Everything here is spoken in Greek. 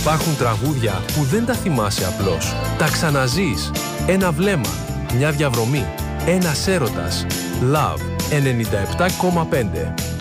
Υπάρχουν τραγούδια που δεν τα θυμάσαι απλώς. Τα ξαναζείς. Ένα βλέμμα, μια διαβρωμή, ένας έρωτας. Love 97,5.